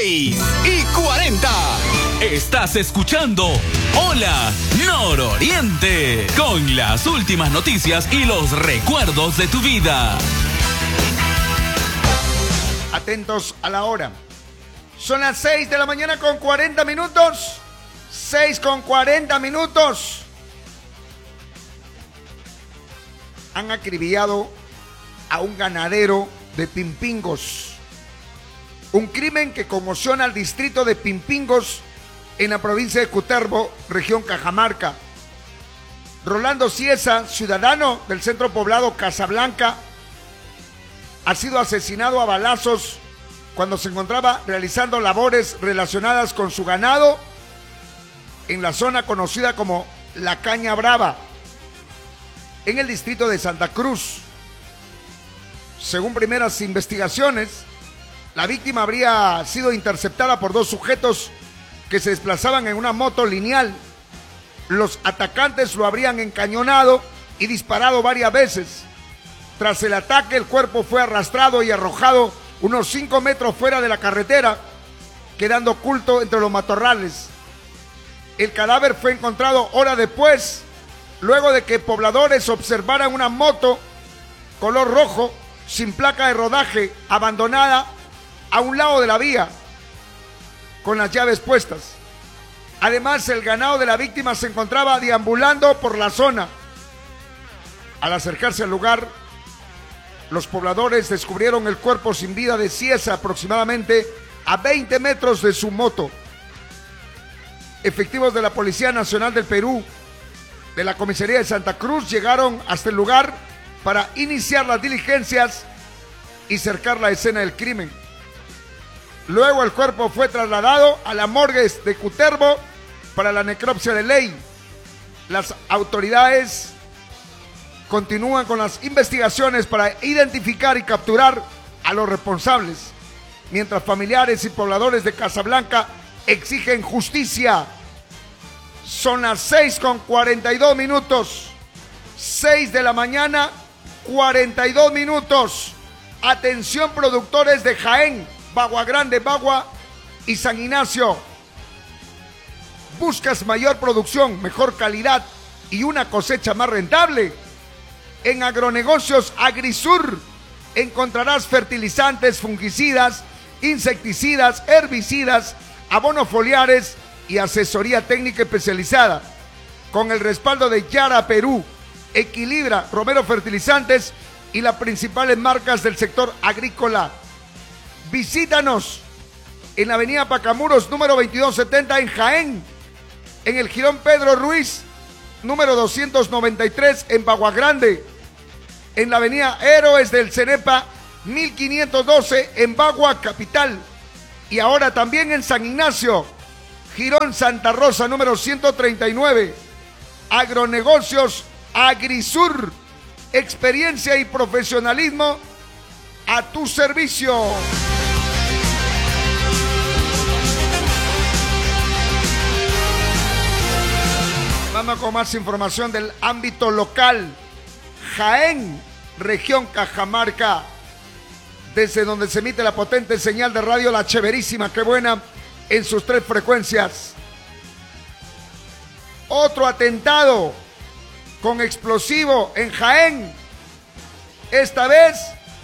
6:40. Estás escuchando Hola Nororiente, con las últimas noticias y los recuerdos de tu vida. Atentos a la hora. Son las 6 de la mañana con 40 minutos. 6:40. Han acribillado a un ganadero de Pimpingos. Un crimen que conmociona al distrito de Pimpingos en la provincia de Cutervo, región Cajamarca. Rolando Cieza, ciudadano del centro poblado Casablanca, ha sido asesinado a balazos cuando se encontraba realizando labores relacionadas con su ganado en la zona conocida como La Caña Brava, en el distrito de Santa Cruz. Según primeras investigaciones, la víctima habría sido interceptada por dos sujetos que se desplazaban en una moto lineal. Los atacantes lo habrían encañonado y disparado varias veces. Tras el ataque, el cuerpo fue arrastrado y arrojado unos 5 metros fuera de la carretera, quedando oculto entre los matorrales. El cadáver fue encontrado horas después, luego de que pobladores observaran una moto color rojo, sin placa de rodaje, abandonada a un lado de la vía, con las llaves puestas. Además, el ganado de la víctima se encontraba deambulando por la zona. Al acercarse al lugar, los pobladores descubrieron el cuerpo sin vida de Cieza aproximadamente a 20 metros de su moto. Efectivos de la Policía Nacional del Perú, de la Comisaría de Santa Cruz, llegaron hasta el lugar para iniciar las diligencias y cercar la escena del crimen. Luego el cuerpo fue trasladado a la morgue de Cutervo para la necropsia de ley. Las autoridades continúan con las investigaciones para identificar y capturar a los responsables, mientras familiares y pobladores de Casablanca exigen justicia. Son las 6:42. 6 de la mañana, 42 minutos. Atención, productores de Jaén, Bagua Grande, Bagua y San Ignacio. ¿Buscas mayor producción, mejor calidad y una cosecha más rentable? En Agronegocios Agrisur encontrarás fertilizantes, fungicidas, insecticidas, herbicidas, abonos foliares y asesoría técnica especializada. Con el respaldo de Yara Perú, Equilibra, Romero Fertilizantes y las principales marcas del sector agrícola. Visítanos en la avenida Pacamuros, número 2270 en Jaén, en el Jirón Pedro Ruiz, número 293 en Bagua Grande, en la avenida Héroes del Cenepa, 1512 en Bagua Capital, y ahora también en San Ignacio, Jirón Santa Rosa, número 139. Agronegocios Agrisur, experiencia y profesionalismo a tu servicio. Vamos con más información del ámbito local. Jaén, región Cajamarca, desde donde se emite la potente señal de radio La Cheverísima, qué buena, en sus 3 frecuencias. Otro atentado con explosivo en Jaén, esta vez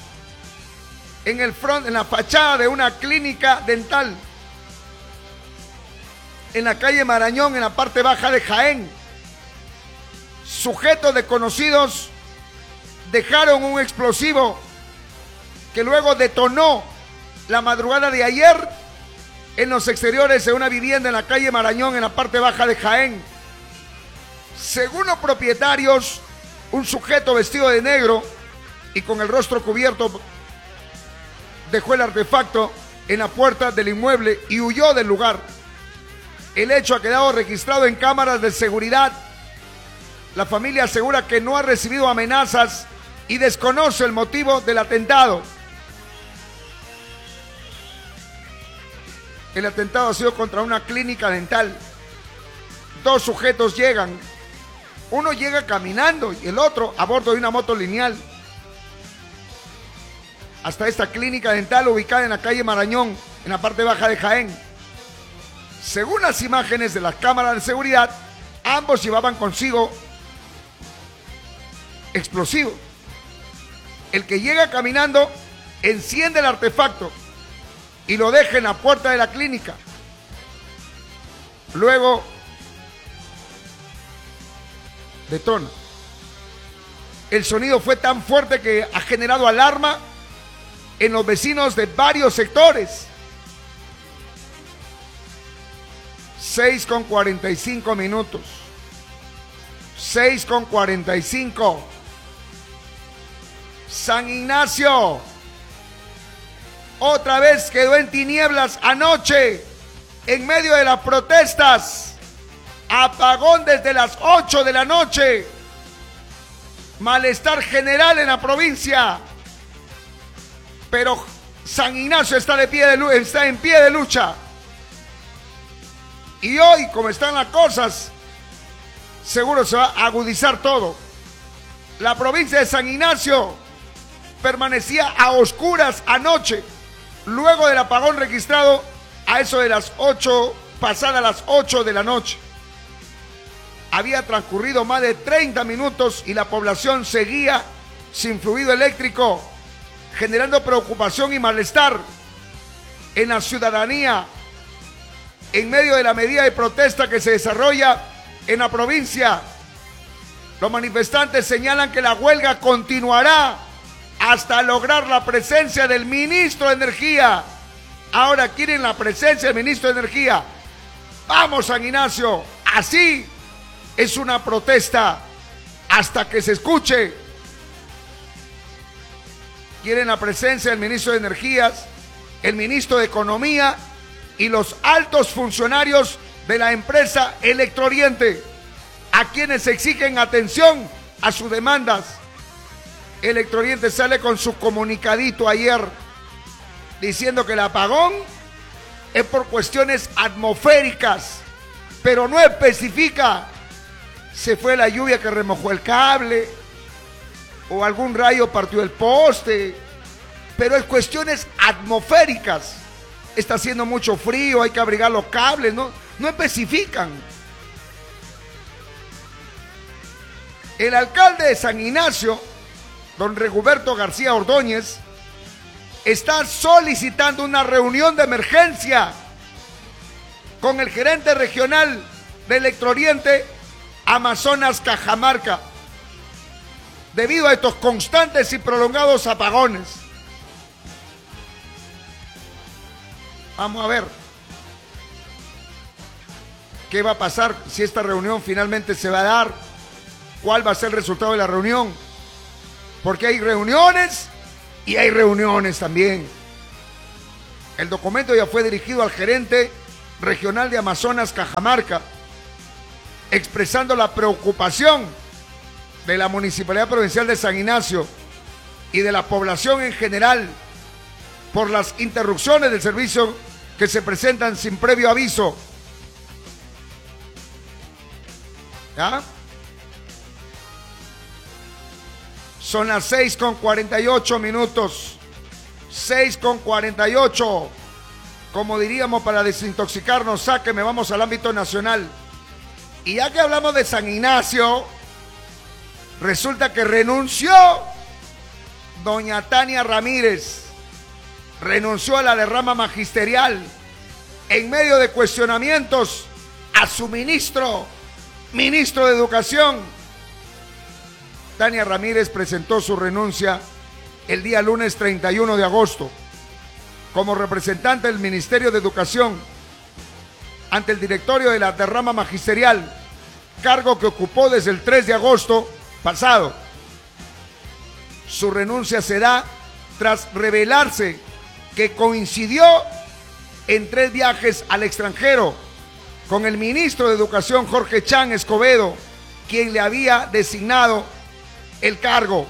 en la fachada de una clínica dental, en la calle Marañón, en la parte baja de Jaén. Sujetos desconocidos dejaron un explosivo que luego detonó la madrugada de ayer en los exteriores de una vivienda en la calle Marañón, en la parte baja de Jaén. Según los propietarios, un sujeto vestido de negro y con el rostro cubierto dejó el artefacto en la puerta del inmueble y huyó del lugar. El hecho ha quedado registrado en cámaras de seguridad. La familia asegura que no ha recibido amenazas y desconoce el motivo del atentado. El atentado ha sido contra una clínica dental. 2 sujetos llegan. Uno llega caminando y el otro a bordo de una moto lineal hasta esta clínica dental ubicada en la calle Marañón, en la parte baja de Jaén. Según las imágenes de las cámaras de seguridad, ambos llevaban consigo explosivo. El que llega caminando enciende el artefacto y lo deja en la puerta de la clínica. Luego detona. El sonido fue tan fuerte que ha generado alarma en los vecinos de varios sectores. 6:45 minutos. 6:45. San Ignacio otra vez quedó en tinieblas anoche en medio de las protestas. Apagón desde las 8 de la noche. Malestar general en la provincia. Pero San Ignacio está en pie de lucha. Y hoy, como están las cosas, seguro se va a agudizar todo. La provincia de San Ignacio permanecía a oscuras anoche, luego del apagón registrado a eso de las 8, pasadas las 8 de la noche. Había transcurrido más de 30 minutos y la población seguía sin fluido eléctrico, generando preocupación y malestar en la ciudadanía en medio de la medida de protesta que se desarrolla en la provincia. Los manifestantes señalan que la huelga continuará hasta lograr la presencia del ministro de Energía. Ahora quieren la presencia del ministro de Energía. Vamos, San Ignacio, así es una protesta hasta que se escuche. Quieren la presencia del ministro de Energías, el ministro de Economía y los altos funcionarios de la empresa Electrooriente, a quienes exigen atención a sus demandas. Electrooriente sale con su comunicadito ayer diciendo que el apagón es por cuestiones atmosféricas, pero no especifica si fue la lluvia que remojó el cable o algún rayo partió el poste, pero es cuestiones atmosféricas. Está haciendo mucho frío, hay que abrigar los cables, no especifican. El alcalde de San Ignacio, don Rigoberto García Ordóñez, está solicitando una reunión de emergencia con el gerente regional de Electrooriente, Amazonas Cajamarca, debido a estos constantes y prolongados apagones. Vamos a ver qué va a pasar, si esta reunión finalmente se va a dar, cuál va a ser el resultado de la reunión, porque hay reuniones y hay reuniones también. El documento ya fue dirigido al gerente regional de Amazonas Cajamarca, expresando la preocupación de la Municipalidad Provincial de San Ignacio y de la población en general por las interrupciones del servicio que se presentan sin previo aviso. ¿Ya? Son las 6:48 minutos. 6:48. Como diríamos, para desintoxicarnos, sáqueme, vamos al ámbito nacional. Y ya que hablamos de San Ignacio, resulta que renunció doña Tania Ramírez. Renunció a la derrama magisterial en medio de cuestionamientos a su ministro de Educación. Tania Ramírez presentó su renuncia el día lunes 31 de agosto como representante del Ministerio de Educación ante el directorio de la derrama magisterial, cargo que ocupó desde el 3 de agosto pasado. Su renuncia se da tras revelarse que coincidió en 3 viajes al extranjero con el ministro de Educación Jorge Chang Escobedo, quien le había designado el cargo.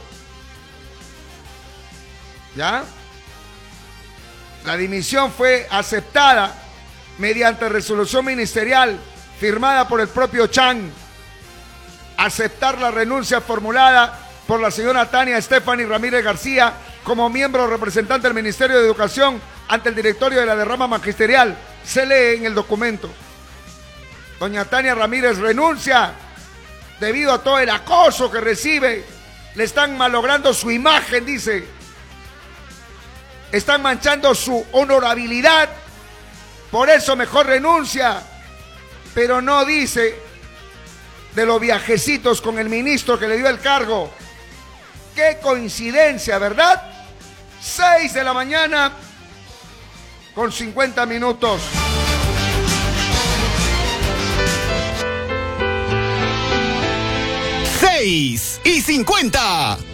¿Ya? La dimisión fue aceptada mediante resolución ministerial firmada por el propio Chang. Aceptar la renuncia formulada por la señora Tania Stephanie Ramírez García como miembro representante del Ministerio de Educación ante el directorio de la derrama magisterial. Se lee en el documento. Doña Tania Ramírez renuncia debido a todo el acoso que recibe. Le están malogrando su imagen, dice. Están manchando su honorabilidad. Por eso mejor renuncia. Pero no dice de los viajecitos con el ministro que le dio el cargo. Qué coincidencia, ¿verdad? 6 de la mañana con 50 minutos. ¡6:50!